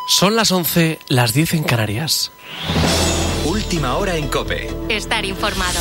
Son las 11, las 10 en Canarias. Última hora en COPE. Estar informado.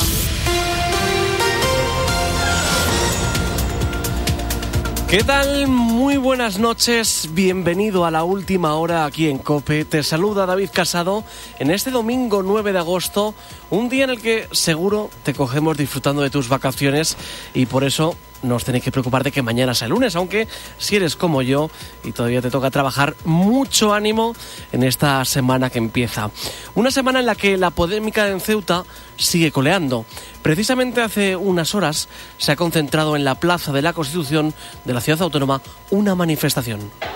¿Qué tal? Muy buenas noches, bienvenido a la última hora aquí en COPE. Te saluda David Casado en este domingo 9 de agosto, un día en el que seguro te cogemos disfrutando de tus vacaciones y por eso no os tenéis que preocupar de que mañana sea lunes, aunque si eres como yo y todavía te toca trabajar, mucho ánimo en esta semana que empieza. Una semana en la que la polémica en Ceuta sigue coleando. Precisamente hace unas horas se ha concentrado en la Plaza de la Constitución de la ciudad autónoma una manifestación.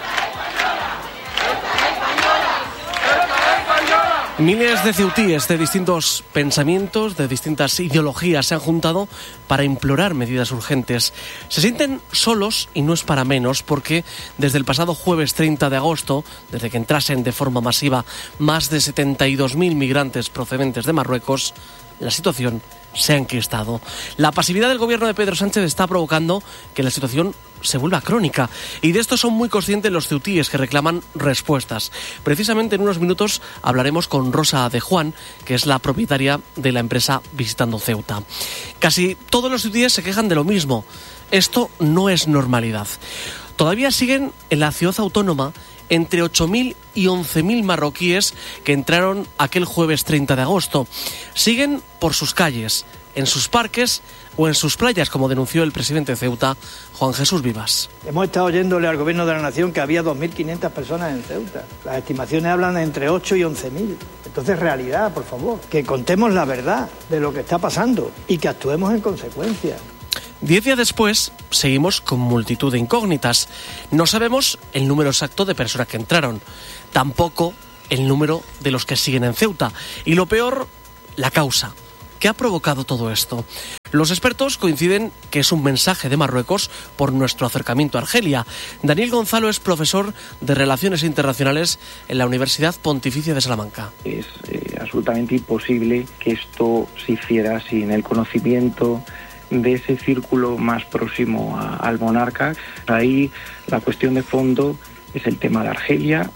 Miles de ceutíes de distintos pensamientos, de distintas ideologías se han juntado para implorar medidas urgentes. Se sienten solos y no es para menos porque desde el pasado jueves 30 de agosto, desde que entrasen de forma masiva más de 72.000 migrantes procedentes de Marruecos, la situación se ha enquistado. La pasividad del gobierno de Pedro Sánchez está provocando que la situación se vuelva crónica y de esto son muy conscientes los ceutíes que reclaman respuestas. Precisamente en unos minutos hablaremos con Rosa de Juan, que es la propietaria de la empresa Visitando Ceuta. Casi todos los ceutíes se quejan de lo mismo. Esto no es normalidad. Todavía siguen en la ciudad autónoma entre 8.000 y 11.000 marroquíes que entraron aquel jueves 30 de agosto. Siguen por sus calles, en sus parques o en sus playas, como denunció el presidente de Ceuta, Juan Jesús Vivas. Hemos estado oyéndole al gobierno de la nación que había 2.500 personas en Ceuta. Las estimaciones hablan de entre 8 y 11.000. Entonces, realidad, por favor, que contemos la verdad de lo que está pasando y que actuemos en consecuencia. 10 días después, seguimos con multitud de incógnitas. No sabemos el número exacto de personas que entraron, tampoco el número de los que siguen en Ceuta. Y lo peor, la causa. ¿Qué ha provocado todo esto? Los expertos coinciden que es un mensaje de Marruecos por nuestro acercamiento a Argelia. Daniel Gonzalo es profesor de Relaciones Internacionales en la Universidad Pontificia de Salamanca. Es absolutamente imposible que esto se hiciera sin el conocimiento de ese círculo más próximo al monarca. Ahí la cuestión de fondo es el tema de Argelia.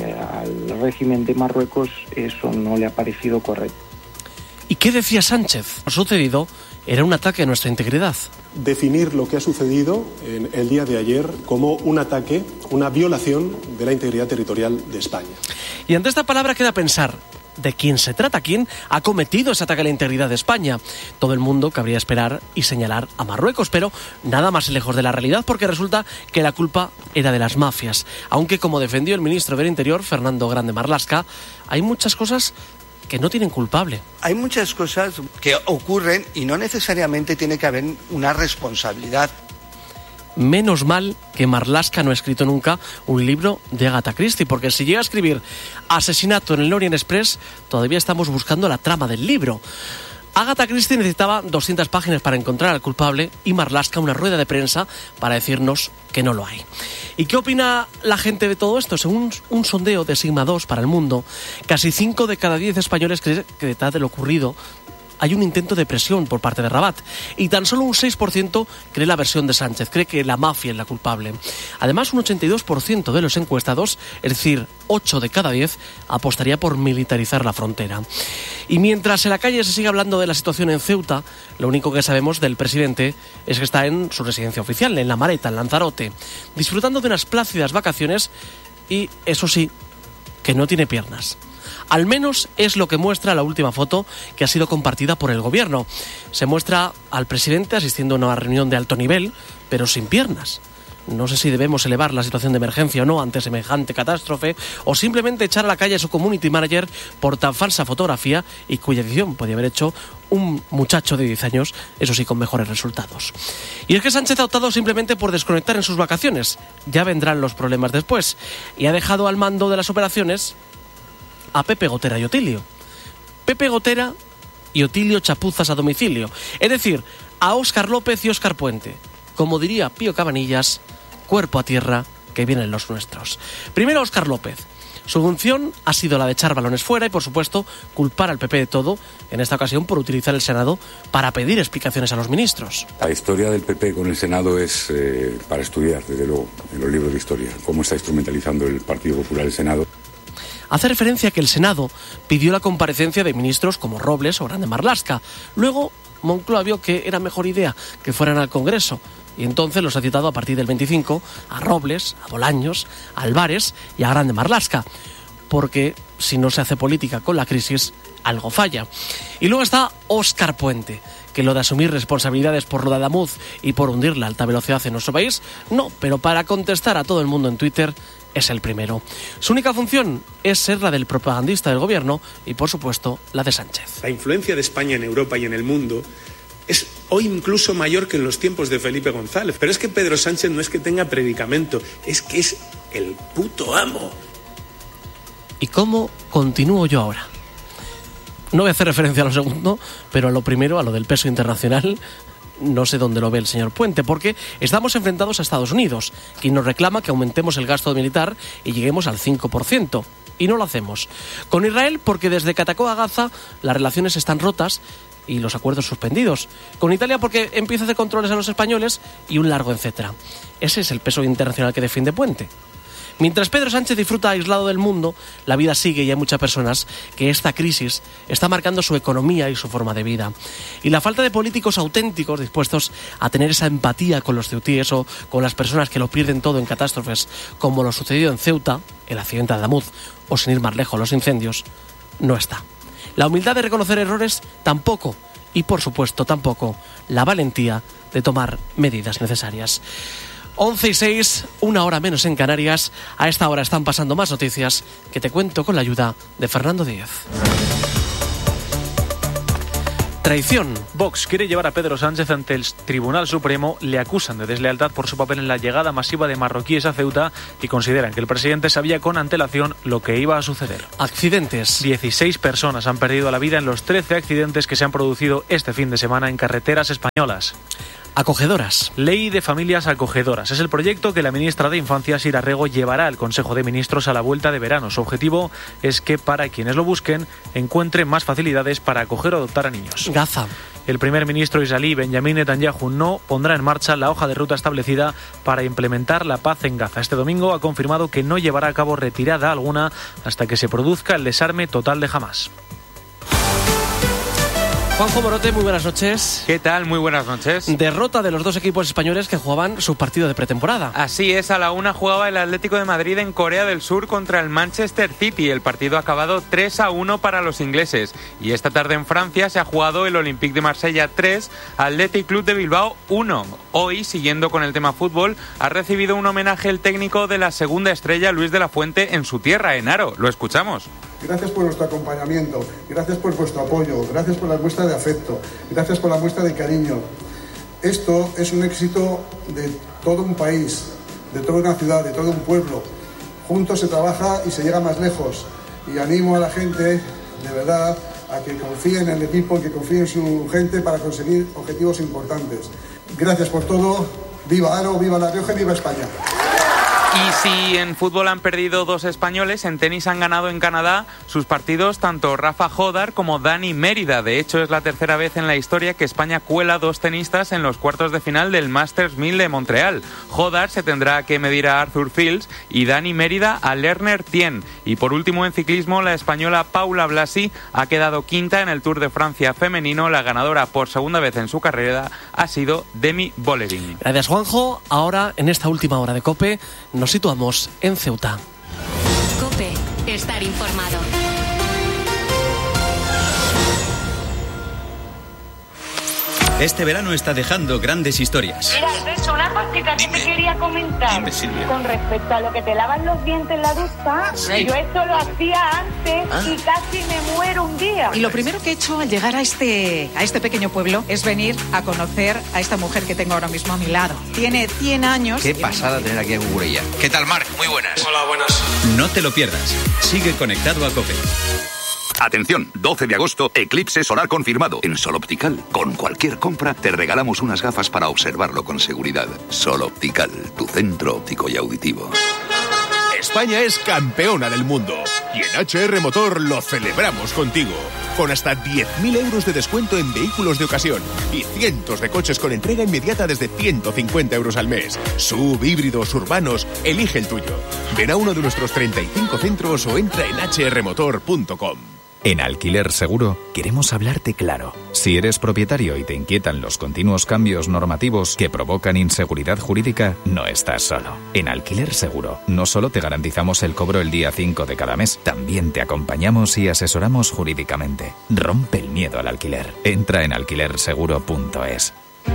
Al régimen de Marruecos eso no le ha parecido correcto. ¿Y qué decía Sánchez? Lo sucedido era un ataque a nuestra integridad. Definir lo que ha sucedido en el día de ayer como un ataque, una violación de la integridad territorial de España. Y ante esta palabra queda pensar, ¿de quién se trata? ¿Quién ha cometido ese ataque a la integridad de España? Todo el mundo cabría esperar y señalar a Marruecos, pero nada más lejos de la realidad porque resulta que la culpa era de las mafias. Aunque, como defendió el ministro del Interior, Fernando Grande Marlaska, hay muchas cosas que no tienen culpable. Hay muchas cosas que ocurren y no necesariamente tiene que haber una responsabilidad. Menos mal que Marlaska no ha escrito nunca un libro de Agatha Christie, porque si llega a escribir Asesinato en el Orient Express, todavía estamos buscando la trama del libro. Agatha Christie necesitaba 200 páginas para encontrar al culpable y Marlaska una rueda de prensa para decirnos que no lo hay. ¿Y qué opina la gente de todo esto? Según un sondeo de Sigma 2 para El Mundo, casi 5 de cada 10 españoles creen que detrás de lo ocurrido hay un intento de presión por parte de Rabat y tan solo un 6% cree la versión de Sánchez, cree que la mafia es la culpable. Además, un 82% de los encuestados, es decir, 8 de cada 10, apostaría por militarizar la frontera. Y mientras en la calle se sigue hablando de la situación en Ceuta, lo único que sabemos del presidente es que está en su residencia oficial, en La Mareta, en Lanzarote, disfrutando de unas plácidas vacaciones y, eso sí, que no tiene piernas. Al menos es lo que muestra la última foto que ha sido compartida por el gobierno. Se muestra al presidente asistiendo a una reunión de alto nivel, pero sin piernas. No sé si debemos elevar la situación de emergencia o no ante semejante catástrofe, o simplemente echar a la calle a su community manager por tan falsa fotografía y cuya edición podía haber hecho un muchacho de 10 años, eso sí, con mejores resultados. Y es que Sánchez ha optado simplemente por desconectar en sus vacaciones. Ya vendrán los problemas después. Y ha dejado al mando de las operaciones a Pepe Gotera y Otilio. Pepe Gotera y Otilio chapuzas a domicilio. Es decir, a Óscar López y Óscar Puente. Como diría Pío Cabanillas, cuerpo a tierra, que vienen los nuestros. Primero Óscar López. Su función ha sido la de echar balones fuera y, por supuesto, culpar al PP de todo, en esta ocasión por utilizar el Senado para pedir explicaciones a los ministros. La historia del PP con el Senado es para estudiar, desde luego, en los libros de historia, cómo está instrumentalizando el Partido Popular el Senado. Hace referencia a que el Senado pidió la comparecencia de ministros como Robles o Grande Marlaska. Luego, Moncloa vio que era mejor idea que fueran al Congreso y entonces los ha citado a partir del 25 a Robles, a Bolaños, a Álvarez y a Grande Marlaska, porque si no se hace política con la crisis, algo falla. Y luego está Óscar Puente, que lo de asumir responsabilidades por lo de Adamuz y por hundir la alta velocidad en nuestro país, no, pero para contestar a todo el mundo en Twitter es el primero. Su única función es ser la del propagandista del gobierno y, por supuesto, la de Sánchez. La influencia de España en Europa y en el mundo es hoy incluso mayor que en los tiempos de Felipe González. Pero es que Pedro Sánchez no es que tenga predicamento, es que es el puto amo. ¿Y cómo continúo yo ahora? No voy a hacer referencia a lo segundo, pero a lo primero, a lo del peso internacional, no sé dónde lo ve el señor Puente, porque estamos enfrentados a Estados Unidos, quien nos reclama que aumentemos el gasto militar y lleguemos al 5%. Y no lo hacemos. Con Israel, porque desde que atacó a Gaza, las relaciones están rotas y los acuerdos suspendidos. Con Italia, porque empieza a hacer controles a los españoles y un largo etcétera. Ese es el peso internacional que defiende Puente. Mientras Pedro Sánchez disfruta aislado del mundo, la vida sigue y hay muchas personas que esta crisis está marcando su economía y su forma de vida. Y la falta de políticos auténticos dispuestos a tener esa empatía con los ceutíes o con las personas que lo pierden todo en catástrofes, como lo sucedido en Ceuta, el accidente de Adamuz, o sin ir más lejos, los incendios, no está. La humildad de reconocer errores tampoco, y por supuesto tampoco la valentía de tomar medidas necesarias. 11:06, 1 hora menos en Canarias. A esta hora están pasando más noticias que te cuento con la ayuda de Fernando Díez. Traición. Vox quiere llevar a Pedro Sánchez ante el Tribunal Supremo. Le acusan de deslealtad por su papel en la llegada masiva de marroquíes a Ceuta y consideran que el presidente sabía con antelación lo que iba a suceder. Accidentes. 16 personas han perdido la vida en los 13 accidentes que se han producido este fin de semana en carreteras españolas. Acogedoras. Ley de familias acogedoras. Es el proyecto que la ministra de Infancia, Sira Rego, llevará al Consejo de Ministros a la vuelta de verano. Su objetivo es que, para quienes lo busquen, encuentren más facilidades para acoger o adoptar a niños. Gaza. El primer ministro israelí, Benjamin Netanyahu, no pondrá en marcha la hoja de ruta establecida para implementar la paz en Gaza. Este domingo ha confirmado que no llevará a cabo retirada alguna hasta que se produzca el desarme total de Hamás. Juanjo Morote, muy buenas noches. ¿Qué tal? Muy buenas noches. Derrota de los dos equipos españoles que jugaban su partido de pretemporada. Así es, a la una jugaba el Atlético de Madrid en Corea del Sur contra el Manchester City. El partido ha acabado 3-1 para los ingleses. Y esta tarde en Francia se ha jugado el Olympique de Marsella 3, Athletic Club de Bilbao 1. Hoy, siguiendo con el tema fútbol, ha recibido un homenaje el técnico de la segunda estrella, Luis de la Fuente, en su tierra, en Haro. Lo escuchamos. Gracias por vuestro acompañamiento, gracias por vuestro apoyo, gracias por la muestra de afecto, gracias por la muestra de cariño. Esto es un éxito de todo un país, de toda una ciudad, de todo un pueblo. Juntos se trabaja y se llega más lejos. Y animo a la gente, de verdad, a que confíe en el equipo, que confíe en su gente para conseguir objetivos importantes. Gracias por todo. Viva Haro, viva La Rioja y viva España. Y si en fútbol han perdido dos españoles, en tenis han ganado en Canadá sus partidos tanto Rafa Jodar como Dani Mérida. De hecho, es la tercera vez en la historia que España cuela dos tenistas en los cuartos de final del Masters 1000 de Montreal. Jodar se tendrá que medir a Arthur Fields y Dani Mérida a Lerner Tien. Y por último, en ciclismo, la española Paula Blasi ha quedado quinta en el Tour de Francia femenino. La ganadora por segunda vez en su carrera ha sido Demi Vollering. Gracias, Juanjo. Ahora, en esta última hora de COPE, nos situamos en Ceuta. COPE, estar informado. Este verano está dejando grandes historias. Mira, Alberto, una cosita que te quería comentar. Dime, Silvia. Con respecto a lo que te lavan los dientes en la ducha, Sí. yo esto lo hacía antes y casi me muero un día. Y lo primero que he hecho al llegar a este pequeño pueblo es venir a conocer a esta mujer que tengo ahora mismo a mi lado. Tiene 100 años. Qué pasada tener aquí a Cucurella. ¿Qué tal, Marc? Muy buenas. Hola, buenas. No te lo pierdas. Sigue conectado a COPE. Atención, 12 de agosto, eclipse solar confirmado. En Sol Optical, con cualquier compra, te regalamos unas gafas para observarlo con seguridad. Sol Optical, tu centro óptico y auditivo. España es campeona del mundo. Y en HR Motor lo celebramos contigo. Con hasta 10.000 euros de descuento en vehículos de ocasión y cientos de coches con entrega inmediata desde 150 euros al mes. SUV, híbridos, urbanos, elige el tuyo. Ven a uno de nuestros 35 centros o entra en hrmotor.com. En Alquiler Seguro queremos hablarte claro. Si eres propietario y te inquietan los continuos cambios normativos que provocan inseguridad jurídica, no estás solo. En Alquiler Seguro no solo te garantizamos el cobro el día 5 de cada mes, también te acompañamos y asesoramos jurídicamente. Rompe el miedo al alquiler. Entra en alquilerseguro.es.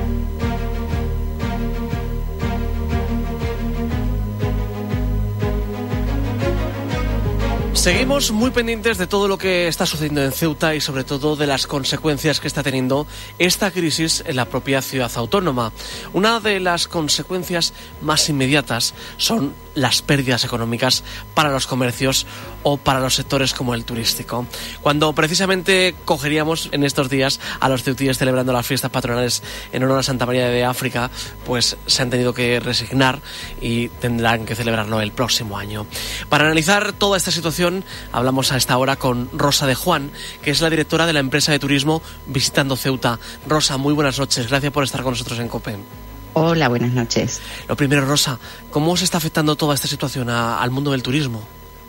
Seguimos muy pendientes de todo lo que está sucediendo en Ceuta y sobre todo de las consecuencias que está teniendo esta crisis en la propia ciudad autónoma. Una de las consecuencias más inmediatas son las pérdidas económicas para los comercios o para los sectores como el turístico. Cuando precisamente cogeríamos en estos días a los ceutíes celebrando las fiestas patronales en honor a Santa María de África, pues se han tenido que resignar y tendrán que celebrarlo el próximo año. Para analizar toda esta situación, hablamos a esta hora con Rosa de Juan, que es la directora de la empresa de turismo Visitando Ceuta. Rosa, muy buenas noches. Gracias por estar con nosotros en COPE. Hola, buenas noches. Lo primero, Rosa, ¿cómo se está afectando toda esta situación al mundo del turismo?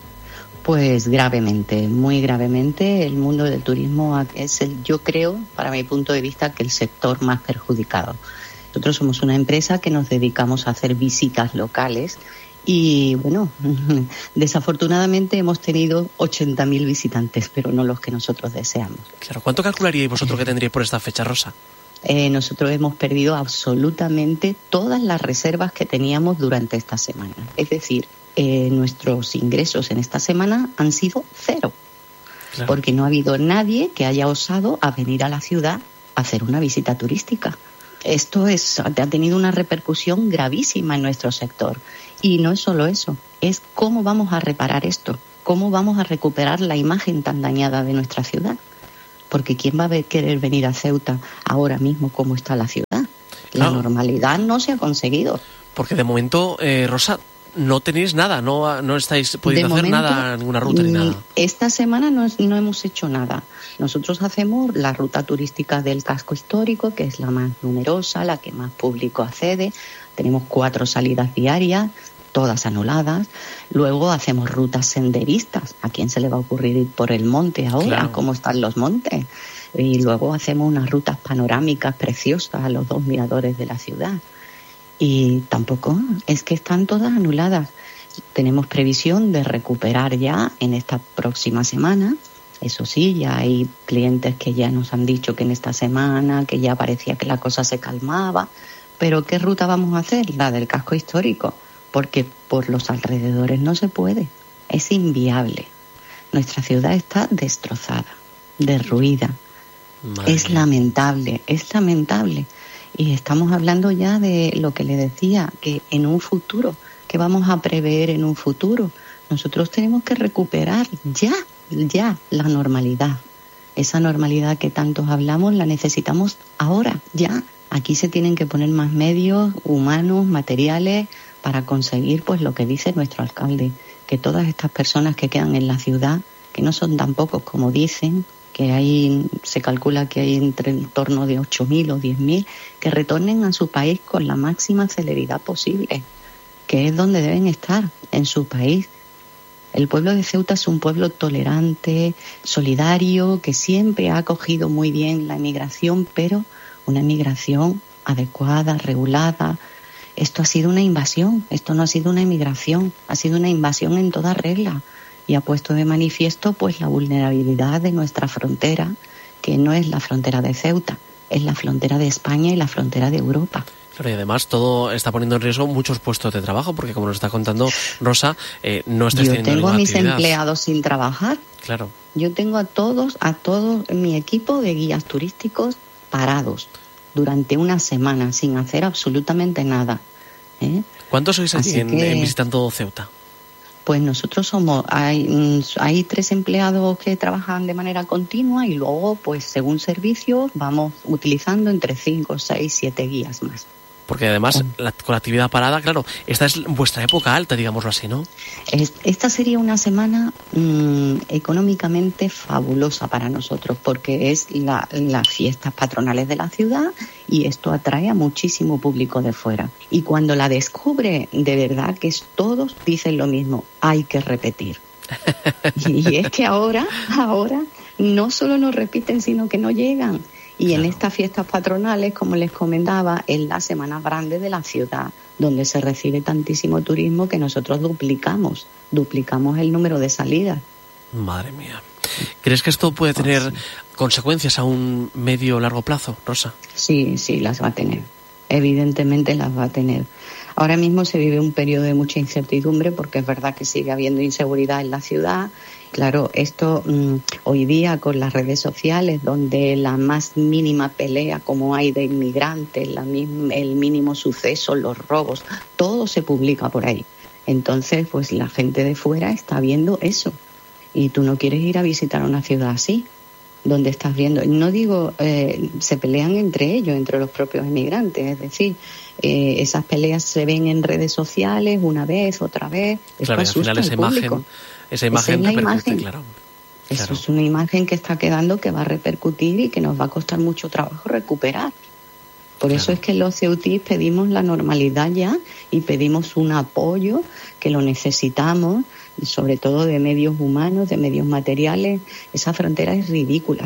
Pues gravemente, muy gravemente. El mundo del turismo es yo creo, para mi punto de vista, que el sector más perjudicado. Nosotros somos una empresa que nos dedicamos a hacer visitas locales y, bueno, desafortunadamente hemos tenido 80.000 visitantes, pero no los que nosotros deseamos. Claro, ¿cuánto calcularíais vosotros que tendríais por esta fecha, Rosa? Nosotros hemos perdido absolutamente todas las reservas que teníamos durante esta semana. Es decir, nuestros ingresos en esta semana han sido cero. Claro. Porque no ha habido nadie que haya osado a venir a la ciudad a hacer una visita turística. Esto ha tenido una repercusión gravísima en nuestro sector. Y no es solo eso, es cómo vamos a reparar esto, cómo vamos a recuperar la imagen tan dañada de nuestra ciudad. Porque ¿quién va a querer venir a Ceuta ahora mismo como está la ciudad? La normalidad no se ha conseguido. Porque de momento, Rosa, no tenéis nada, no estáis pudiendo hacer nada, ninguna ruta ni nada. Esta semana no hemos hecho nada. Nosotros hacemos la ruta turística del casco histórico, que es la más numerosa, la que más público accede. Tenemos 4 salidas diarias, todas anuladas. Luego hacemos rutas senderistas. ¿A quién se le va a ocurrir ir por el monte ahora? Claro. ¿Cómo están los montes? Y luego hacemos unas rutas panorámicas preciosas a los 2 miradores de la ciudad. Y tampoco, es que están todas anuladas. Tenemos previsión de recuperar ya en esta próxima semana. Eso sí, ya hay clientes que ya nos han dicho que en esta semana, que ya parecía que la cosa se calmaba. Pero ¿qué ruta vamos a hacer? La del casco histórico. Porque por los alrededores no se puede. Es inviable. Nuestra ciudad está destrozada, derruida. Es lamentable, es lamentable. Y estamos hablando ya de lo que le decía, que en un futuro, que vamos a prever en un futuro, nosotros tenemos que recuperar ya la normalidad. Esa normalidad que tantos hablamos la necesitamos ahora, ya. Aquí se tienen que poner más medios humanos, materiales, para conseguir pues lo que dice nuestro alcalde, que todas estas personas que quedan en la ciudad, que no son tan pocos como dicen, que se calcula que hay en torno de 8.000 o 10.000, que retornen a su país con la máxima celeridad posible, que es donde deben estar, en su país. El pueblo de Ceuta es un pueblo tolerante, solidario, que siempre ha acogido muy bien la emigración, pero una emigración adecuada, regulada. Esto ha sido una invasión, esto no ha sido una emigración, ha sido una invasión en toda regla. Y ha puesto de manifiesto pues la vulnerabilidad de nuestra frontera, que no es la frontera de Ceuta, es la frontera de España y la frontera de Europa. Claro, y además todo está poniendo en riesgo muchos puestos de trabajo, porque como nos está contando Rosa, no estáis teniendo ninguna actividad. Yo tengo a mis empleados sin trabajar. Claro. Yo tengo a todo mi equipo de guías turísticos parados durante una semana sin hacer absolutamente nada. ¿Cuántos sois aquí en Visitando Ceuta? Pues nosotros hay 3 empleados que trabajan de manera continua y luego, pues según servicios, vamos utilizando entre 5, 6, 7 guías más. porque además con la actividad parada, claro, esta es vuestra época alta, digámoslo así, ¿no? Esta sería una semana económicamente fabulosa para nosotros, porque es las fiestas patronales de la ciudad y esto atrae a muchísimo público de fuera. Y cuando la descubre, de verdad que todos dicen lo mismo, hay que repetir. Y es que ahora no solo nos repiten, sino que no llegan. Y claro, en estas fiestas patronales, como les comentaba, es la semana grande de la ciudad, donde se recibe tantísimo turismo que nosotros duplicamos el número de salidas. Madre mía. ¿Crees que esto puede tener consecuencias a un medio o largo plazo, Rosa? Sí, las va a tener. Evidentemente las va a tener. Ahora mismo se vive un periodo de mucha incertidumbre porque es verdad que sigue habiendo inseguridad en la ciudad. Claro, esto hoy día con las redes sociales, donde la más mínima pelea como hay de inmigrantes, el mínimo suceso, los robos, todo se publica por ahí. Entonces, pues la gente de fuera está viendo eso. Y tú no quieres ir a visitar una ciudad así, donde estás viendo, no digo, se pelean entre ellos, entre los propios inmigrantes, es decir, esas peleas se ven en redes sociales una vez, otra vez. Claro, y al final esa imagen repercute, claro. Eso es una imagen que está quedando, que va a repercutir y que nos va a costar mucho trabajo recuperar. Por eso es que los ceutíes pedimos la normalidad ya y pedimos un apoyo que lo necesitamos, sobre todo de medios humanos, de medios materiales. Esa frontera es ridícula.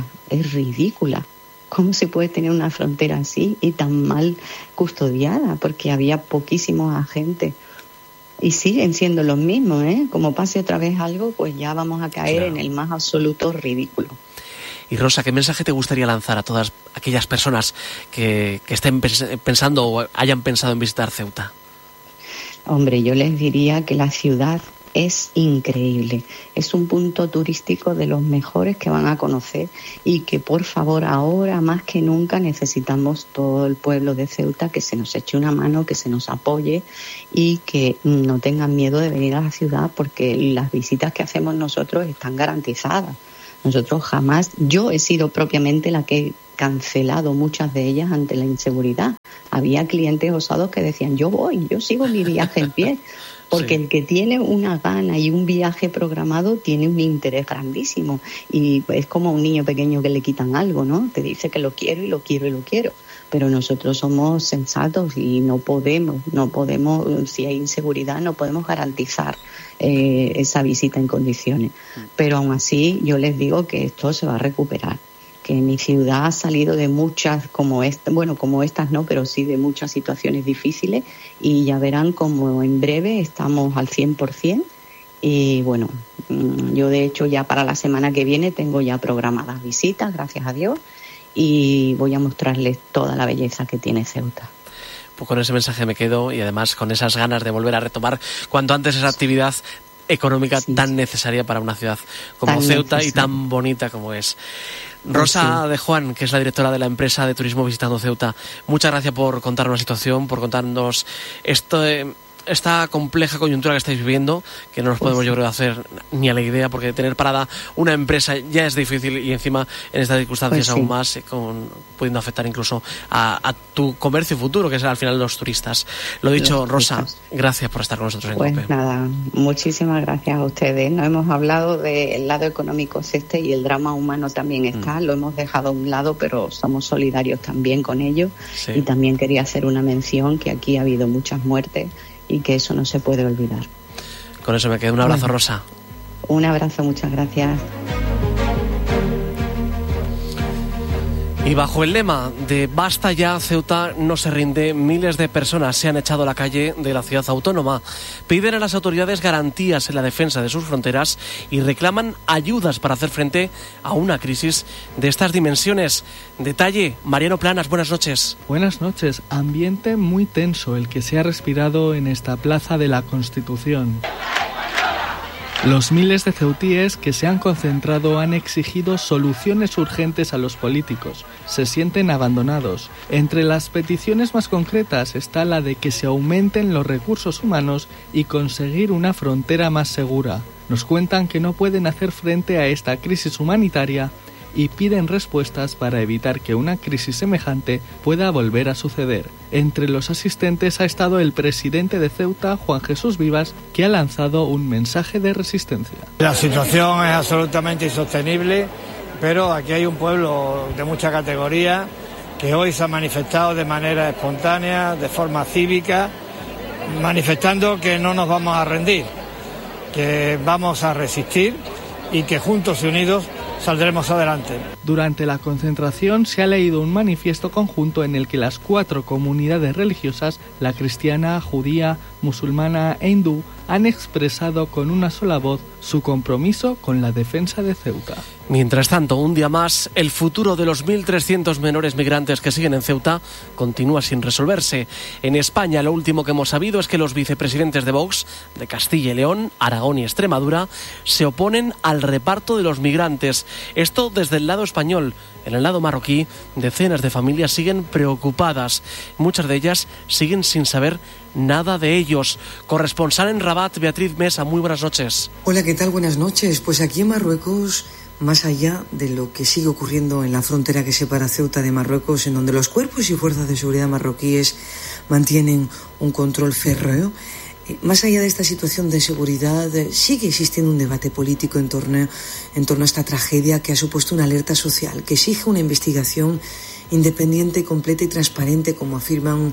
¿Cómo se puede tener una frontera así y tan mal custodiada? Porque había poquísimos agentes. Y siguen siendo los mismos, ¿eh? Como pase otra vez algo, pues ya vamos a caer en el más absoluto ridículo. Y Rosa, ¿qué mensaje te gustaría lanzar a todas aquellas personas que estén pensando o hayan pensado en visitar Ceuta? Hombre, yo les diría que la ciudad es increíble, es un punto turístico de los mejores que van a conocer y que por favor ahora más que nunca necesitamos todo el pueblo de Ceuta que se nos eche una mano, que se nos apoye y que no tengan miedo de venir a la ciudad porque las visitas que hacemos nosotros están garantizadas. Nosotros jamás, yo he sido propiamente la que he cancelado muchas de ellas ante la inseguridad. Había clientes osados que decían, yo sigo mi viaje en pie. Porque el que tiene una gana y un viaje programado tiene un interés grandísimo. Y es como a un niño pequeño que le quitan algo, ¿no? Te dice que lo quiero y lo quiero y lo quiero. Pero nosotros somos sensatos y no podemos, si hay inseguridad, no podemos garantizar esa visita en condiciones. Pero aún así, yo les digo que esto se va a recuperar. Que mi ciudad ha salido de muchas, como estas no, pero sí de muchas situaciones difíciles y ya verán como en breve estamos al 100%. Y bueno, yo de hecho ya para la semana que viene tengo ya programadas visitas, gracias a Dios, y voy a mostrarles toda la belleza que tiene Ceuta. Pues con ese mensaje me quedo y además con esas ganas de volver a retomar cuanto antes esa actividad económica tan necesaria para una ciudad como Ceuta y tan bonita como es. Rosa de Juan, que es la directora de la empresa de turismo Visitando Ceuta, muchas gracias por contarnos la situación, por contarnos esta compleja coyuntura que estáis viviendo, que no nos podemos yo creo hacer ni a la idea, porque tener parada una empresa ya es difícil y encima en estas circunstancias aún más, pudiendo afectar incluso a tu comercio futuro, que es al final los turistas. Lo dicho, Rosa, gracias por estar con nosotros en COPE. Pues nada, muchísimas gracias a ustedes. No hemos hablado del lado económico y el drama humano también está, lo hemos dejado a un lado, pero somos solidarios también con ellos. Y también quería hacer una mención que aquí ha habido muchas muertes y que eso no se puede olvidar. Con eso me quedo. Un abrazo, Rosa. Un abrazo, muchas gracias. Y bajo el lema de Basta ya, Ceuta no se rinde, miles de personas se han echado a la calle de la ciudad autónoma. Piden a las autoridades garantías en la defensa de sus fronteras y reclaman ayudas para hacer frente a una crisis de estas dimensiones. Detalle, Mariano Planas, buenas noches. Buenas noches. Ambiente muy tenso el que se ha respirado en esta Plaza de la Constitución. Los miles de ceutíes que se han concentrado han exigido soluciones urgentes a los políticos. Se sienten abandonados. Entre las peticiones más concretas está la de que se aumenten los recursos humanos y conseguir una frontera más segura. Nos cuentan que no pueden hacer frente a esta crisis humanitaria y piden respuestas para evitar que una crisis semejante pueda volver a suceder. Entre los asistentes ha estado el presidente de Ceuta, Juan Jesús Vivas, que ha lanzado un mensaje de resistencia. La situación es absolutamente insostenible, pero aquí hay un pueblo de mucha categoría que hoy se ha manifestado de manera espontánea, de forma cívica, manifestando que no nos vamos a rendir, que vamos a resistir y que juntos y unidos saldremos adelante. Durante la concentración se ha leído un manifiesto conjunto en el que las 4 comunidades religiosas, la cristiana, judía, musulmana e hindú, han expresado con una sola voz su compromiso con la defensa de Ceuta. Mientras tanto, un día más, el futuro de los 1.300 menores migrantes que siguen en Ceuta continúa sin resolverse. En España, lo último que hemos sabido es que los vicepresidentes de Vox, de Castilla y León, Aragón y Extremadura, se oponen al reparto de los migrantes. Esto desde el lado español. En el lado marroquí, decenas de familias siguen preocupadas. Muchas de ellas siguen sin saber nada de ellos. Corresponsal en Rabat, Beatriz Mesa, muy buenas noches. Hola, ¿qué tal? Buenas noches. Pues aquí en Marruecos, más allá de lo que sigue ocurriendo en la frontera que separa Ceuta de Marruecos, en donde los cuerpos y fuerzas de seguridad marroquíes mantienen un control férreo, más allá de esta situación de seguridad, sigue existiendo un debate político en torno a esta tragedia que ha supuesto una alerta social, que exige una investigación independiente, completa y transparente, como afirman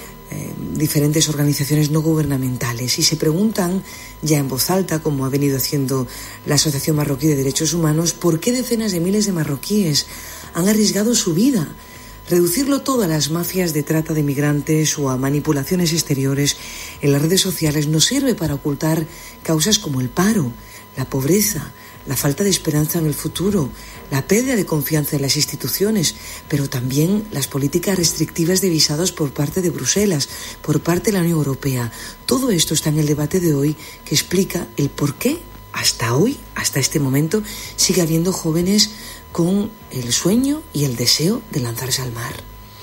diferentes organizaciones no gubernamentales, y se preguntan ya en voz alta, como ha venido haciendo la Asociación Marroquí de Derechos Humanos, por qué decenas de miles de marroquíes han arriesgado su vida. Reducirlo todo a las mafias de trata de migrantes o a manipulaciones exteriores en las redes sociales nos sirve para ocultar causas como el paro, la pobreza, la falta de esperanza en el futuro, la pérdida de confianza en las instituciones, pero también las políticas restrictivas de visados por parte de Bruselas, por parte de la Unión Europea. Todo esto está en el debate de hoy, que explica el por qué hasta hoy, hasta este momento, sigue habiendo jóvenes con el sueño y el deseo de lanzarse al mar.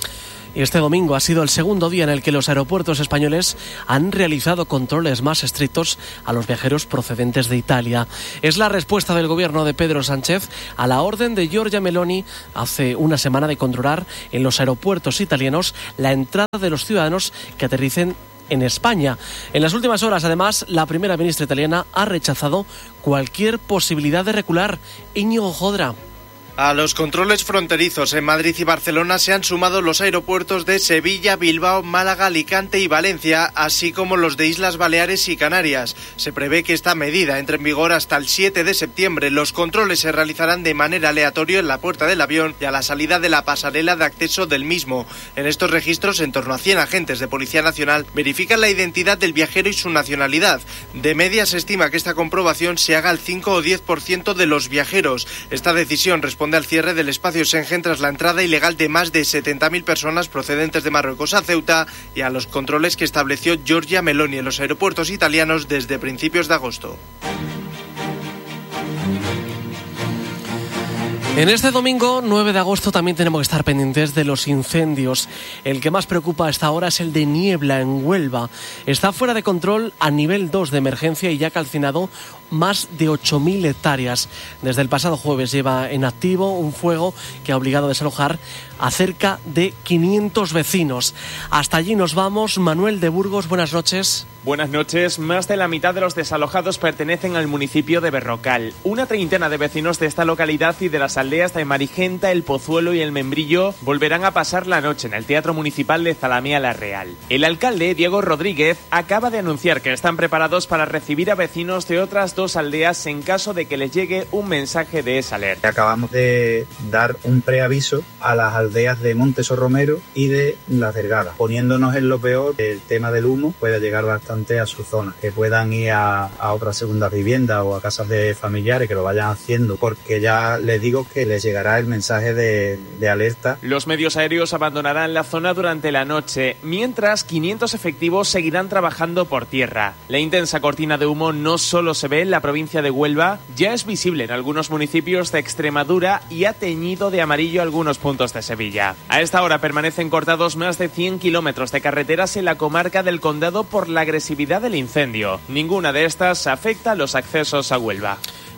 Y este domingo ha sido el segundo día en el que los aeropuertos españoles han realizado controles más estrictos a los viajeros procedentes de Italia. Es la respuesta del gobierno de Pedro Sánchez a la orden de Giorgia Meloni hace una semana de controlar en los aeropuertos italianos la entrada de los ciudadanos que aterricen en España. En las últimas horas, además, la primera ministra italiana ha rechazado cualquier posibilidad de recular. Íñigo Jodra. A los controles fronterizos en Madrid y Barcelona se han sumado los aeropuertos de Sevilla, Bilbao, Málaga, Alicante y Valencia, así como los de Islas Baleares y Canarias. Se prevé que esta medida entre en vigor hasta el 7 de septiembre. Los controles se realizarán de manera aleatoria en la puerta del avión y a la salida de la pasarela de acceso del mismo. En estos registros, en torno a 100 agentes de Policía Nacional verifican la identidad del viajero y su nacionalidad. De media se estima que esta comprobación se haga al 5 o 10% de los viajeros. Esta decisión responde al cierre del espacio Schengen tras la entrada ilegal de más de 70.000 personas procedentes de Marruecos a Ceuta y a los controles que estableció Giorgia Meloni en los aeropuertos italianos desde principios de agosto. En este domingo, 9 de agosto, también tenemos que estar pendientes de los incendios. El que más preocupa a esta hora es el de Niebla, en Huelva. Está fuera de control a nivel 2 de emergencia y ya ha calcinado más de 8.000 hectáreas. Desde el pasado jueves lleva en activo un fuego que ha obligado a desalojar a cerca de 500 vecinos. Hasta allí nos vamos. Manuel de Burgos, buenas noches. Buenas noches. Más de la mitad de los desalojados pertenecen al municipio de Berrocal. Una treintena de vecinos de esta localidad y de las aldeas de Marigenta, El Pozuelo y El Membrillo volverán a pasar la noche en el Teatro Municipal de Zalamea la Real. El alcalde, Diego Rodríguez, acaba de anunciar que están preparados para recibir a vecinos de otras dos aldeas en caso de que les llegue un mensaje de esa alerta. Acabamos de dar un preaviso a las aldeas de Montes o Romero y de Las Delgadas, poniéndonos en lo peor. El tema del humo puede llegar bastante a su zona, que puedan ir a otras segundas viviendas o a casas de familiares, que lo vayan haciendo, porque ya les digo que les llegará el mensaje de alerta. Los medios aéreos abandonarán la zona durante la noche, mientras 500 efectivos seguirán trabajando por tierra. La intensa cortina de humo no solo se ve en la provincia de Huelva, ya es visible en algunos municipios de Extremadura y ha teñido de amarillo algunos puntos de Sevilla. A esta hora permanecen cortados más de 100 kilómetros de carreteras en la comarca del Condado por la agresividad del incendio. Ninguna de estas afecta a los accesos a Huelva.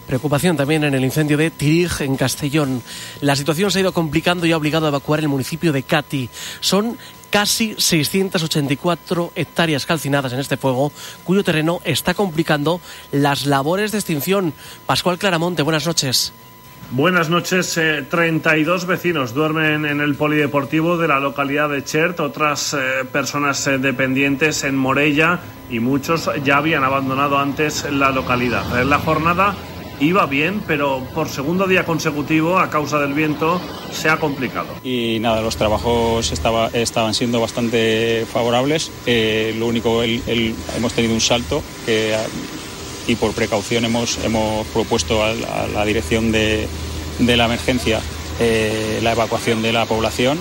Preocupación también en el incendio de Tirig, en Castellón. La situación se ha ido complicando y ha obligado a evacuar el municipio de Cati. Son casi 684 hectáreas calcinadas en este fuego, cuyo terreno está complicando las labores de extinción. Pascual Claramonte, buenas noches. Buenas noches. 32 vecinos duermen en el polideportivo de la localidad de Chert, otras personas dependientes en Morella y muchos ya habían abandonado antes la localidad. La jornada iba bien, pero por segundo día consecutivo, a causa del viento, se ha complicado. Y nada, los trabajos estaban siendo bastante favorables. Lo único, hemos tenido un salto y por precaución hemos propuesto a la dirección de la emergencia la evacuación de la población.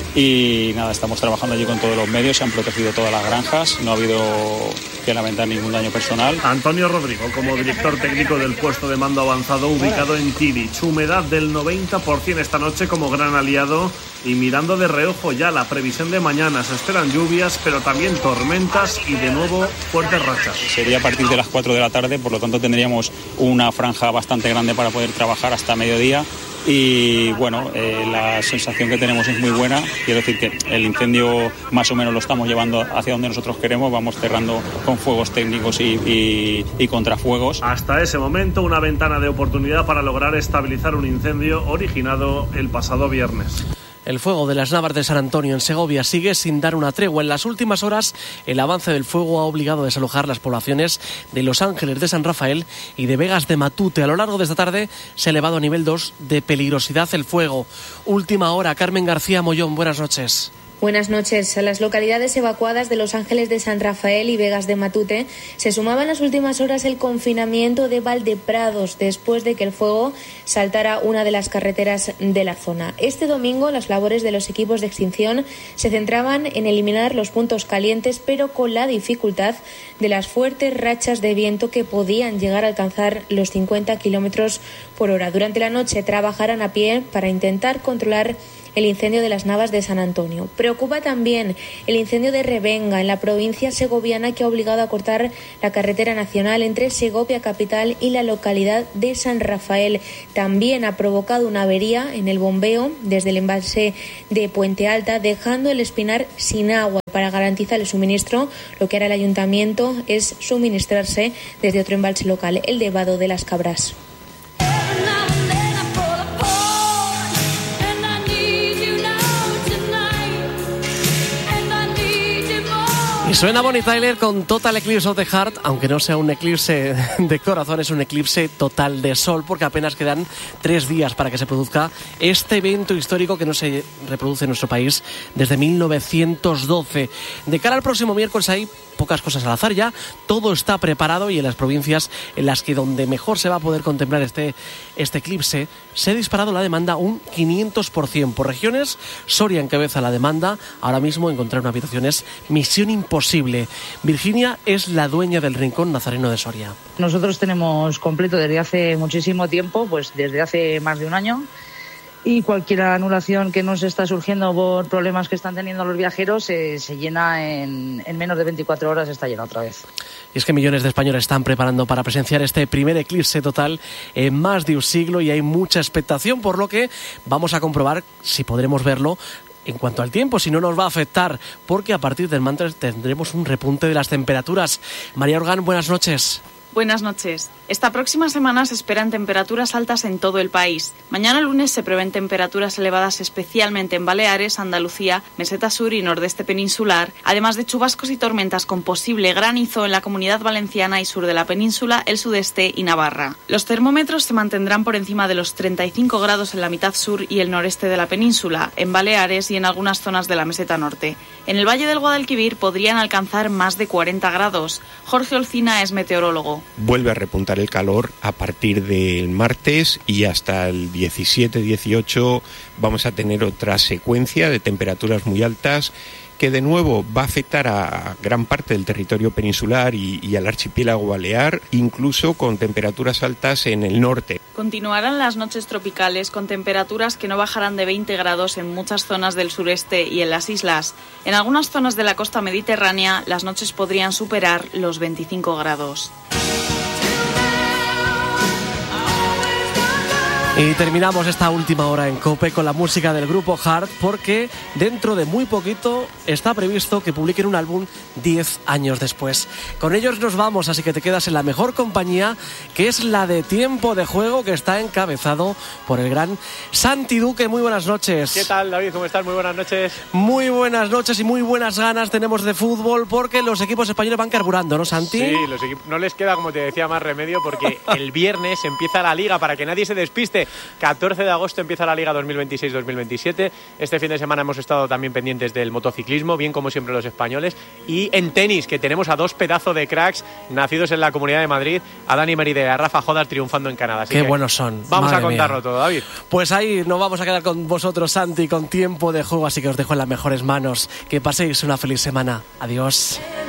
Y nada, estamos trabajando allí con todos los medios, se han protegido todas las granjas, no ha habido que lamentar ningún daño personal. Antonio Rodrigo, como director técnico del puesto de mando avanzado ubicado en Tirich, humedad del 90% esta noche como gran aliado, y mirando de reojo ya la previsión de mañana. Se esperan lluvias, pero también tormentas y de nuevo fuertes rachas. Sería a partir de las 4 de la tarde, por lo tanto tendríamos una franja bastante grande para poder trabajar hasta mediodía. Y bueno, la sensación que tenemos es muy buena. Quiero decir que el incendio más o menos lo estamos llevando hacia donde nosotros queremos. Vamos cerrando con fuegos técnicos y contrafuegos. Hasta ese momento, una ventana de oportunidad para lograr estabilizar un incendio originado el pasado viernes. El fuego de las Navas de San Antonio en Segovia sigue sin dar una tregua. En las últimas horas, el avance del fuego ha obligado a desalojar las poblaciones de Los Ángeles de San Rafael y de Vegas de Matute. A lo largo de esta tarde se ha elevado a nivel 2 de peligrosidad el fuego. Última hora, Carmen García Mollón, buenas noches. Buenas noches. A las localidades evacuadas de Los Ángeles de San Rafael y Vegas de Matute se sumaba en las últimas horas el confinamiento de Valdeprados después de que el fuego saltara una de las carreteras de la zona. Este domingo las labores de los equipos de extinción se centraban en eliminar los puntos calientes, pero con la dificultad de las fuertes rachas de viento que podían llegar a alcanzar los 50 kilómetros por hora. Durante la noche trabajarán a pie para intentar controlar el incendio de las Navas de San Antonio. Preocupa también el incendio de Revenga, en la provincia segoviana, que ha obligado a cortar la carretera nacional entre Segovia capital y la localidad de San Rafael. También ha provocado una avería en el bombeo desde el embalse de Puente Alta, dejando el Espinar sin agua. Para garantizar el suministro, lo que hará el ayuntamiento es suministrarse desde otro embalse local, el de Vado de las Cabras. Y suena Bonnie Tyler con Total Eclipse of the Heart, aunque no sea un eclipse de corazón, es un eclipse total de sol, porque apenas quedan 3 días para que se produzca este evento histórico que no se reproduce en nuestro país desde 1912. De cara al próximo miércoles hay pocas cosas al azar ya, todo está preparado, y en las provincias en las que donde mejor se va a poder contemplar este eclipse, se ha disparado la demanda un 500%. Por regiones, Soria encabeza la demanda. Ahora mismo encontrar una habitación es misión imposible. Virginia es la dueña del Rincón Nazareno de Soria. Nosotros tenemos completo desde hace muchísimo tiempo, pues desde hace más de un año. Y cualquier anulación que nos está surgiendo por problemas que están teniendo los viajeros se llena en menos de 24 horas, está llena otra vez. Y es que millones de españoles están preparando para presenciar este primer eclipse total en más de un siglo, y hay mucha expectación, por lo que vamos a comprobar si podremos verlo en cuanto al tiempo, si no nos va a afectar, porque a partir del martes tendremos un repunte de las temperaturas. María Orgán, buenas noches. Buenas noches. Esta próxima semana se esperan temperaturas altas en todo el país. Mañana lunes se prevén temperaturas elevadas especialmente en Baleares, Andalucía, Meseta Sur y Nordeste peninsular, además de chubascos y tormentas con posible granizo en la Comunidad Valenciana y sur de la península, el sudeste y Navarra. Los termómetros se mantendrán por encima de los 35 grados en la mitad sur y el noreste de la península, en Baleares y en algunas zonas de la Meseta Norte. En el Valle del Guadalquivir podrían alcanzar más de 40 grados. Jorge Olcina es meteorólogo. Vuelve a repuntar el calor a partir del martes, y hasta el 17-18 vamos a tener otra secuencia de temperaturas muy altas que de nuevo va a afectar a gran parte del territorio peninsular y al archipiélago balear, incluso con temperaturas altas en el norte. Continuarán las noches tropicales con temperaturas que no bajarán de 20 grados en muchas zonas del sureste y en las islas. En algunas zonas de la costa mediterránea las noches podrían superar los 25 grados. Y terminamos esta última hora en COPE con la música del grupo Heart, porque dentro de muy poquito está previsto que publiquen un álbum 10 años después. Con ellos nos vamos, así que te quedas en la mejor compañía, que es la de Tiempo de Juego, que está encabezado por el gran Santi Duque. Muy buenas noches. ¿Qué tal, David? ¿Cómo estás? Muy buenas noches. Muy buenas noches y muy buenas ganas tenemos de fútbol, porque los equipos españoles van carburando, ¿no, Santi? Sí, los equipos no les queda, como te decía, más remedio, porque el viernes empieza la Liga, para que nadie se despiste. 14 de agosto empieza la Liga 2026-2027. Este fin de semana hemos estado también pendientes del motociclismo, bien como siempre los españoles. Y en tenis, que tenemos a dos pedazos de cracks nacidos en la Comunidad de Madrid, a Dani Merida y a Rafa Jodar triunfando en Canadá. Así qué buenos son. Vamos a contarlo todo, David. Pues ahí nos vamos a quedar con vosotros, Santi, con Tiempo de Juego, así que os dejo en las mejores manos. Que paséis una feliz semana. Adiós.